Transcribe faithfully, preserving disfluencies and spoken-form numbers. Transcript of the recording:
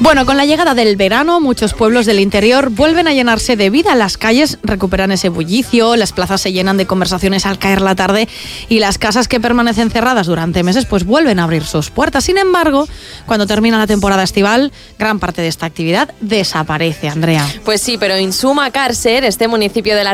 Bueno, con la llegada del verano, muchos pueblos del interior vuelven a llenarse de vida. Las calles recuperan ese bullicio, las plazas se llenan de conversaciones al caer la tarde y las casas que permanecen cerradas durante meses pues vuelven a abrir sus puertas. Sin embargo, cuando termina la temporada estival, gran parte de esta actividad desaparece, Andrea. Pues sí, pero Insuma Càrcer, este municipio de la